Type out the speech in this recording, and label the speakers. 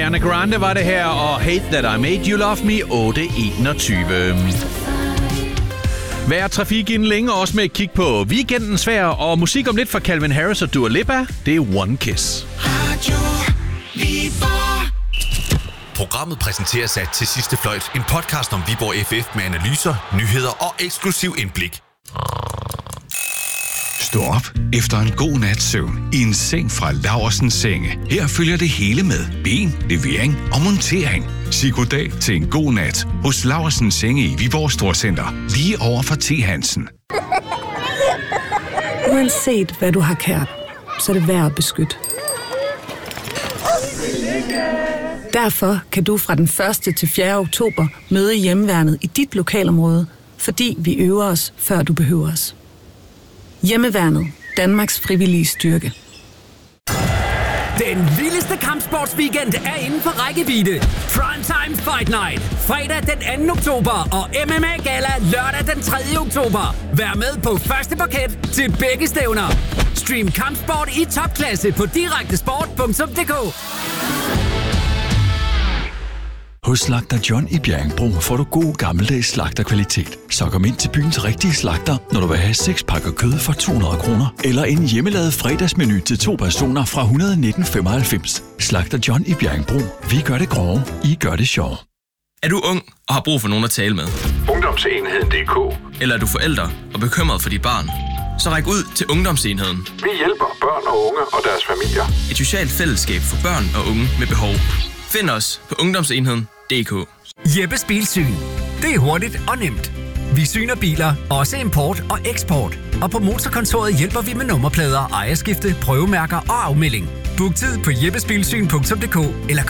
Speaker 1: Ariana Grande var det her, og Hate That I Made You Love Me 8:21. Vær trafik inden længe, også med et kig på weekendens vejr, og musik om lidt fra Calvin Harris og Dua Lipa. Det er One Kiss.
Speaker 2: Programmet præsenteres af Til Sidste Fløjt, en podcast om Viborg FF med analyser, nyheder og eksklusiv indblik.
Speaker 3: Stå op efter en god nats søvn i en seng fra Laursens Senge. Her følger det hele med ben, levering og montering. Sig goddag til en god nat hos Laursens Senge i Viborg Storcenter. Lige over for T. Hansen.
Speaker 4: Uanset hvad du har kært, så er det værd at beskytte. Derfor kan du fra den 1. til 4. oktober møde Hjemmeværnet i dit lokalområde, fordi vi øver os, før du behøver os. Hjemmeværnet. Danmarks frivillige styrke.
Speaker 5: Den vildeste kampsportsweekend er inden for rækkevidde. Primetime Fight Night. Fredag den 2. oktober og MMA Gala lørdag den 3. oktober. Vær med på første parket til begge stævner. Stream kampsport i topklasse på direktesport.dk.
Speaker 6: Hos Slagter John i Bjerringbro får du god gammeldags slagterkvalitet. Så kom ind til byens rigtige slagter, når du vil have 6 pakker kød for 200 kroner. Eller en hjemmelavet fredagsmenu til 2 personer fra 119,95. Slagter John i Bjerringbro. Vi gør det grove, I gør det sjove.
Speaker 7: Er du ung og har brug for nogen at tale med?
Speaker 8: Ungdomsenheden.dk.
Speaker 7: Eller er du forælder og bekymret for dit barn? Så ræk ud til Ungdomsenheden.
Speaker 8: Vi hjælper børn og unge og deres familier.
Speaker 7: Et socialt fællesskab for børn og unge med behov. Find os på ungdomsenheden.dk.
Speaker 5: Jeppes Bilsyn. Det er hurtigt og nemt. Vi syner biler, også import og eksport. Og på Motorkontoret hjælper vi med nummerplader, ejerskifte, prøvemærker og afmelding. Book tid på jeppesbilsyn.dk eller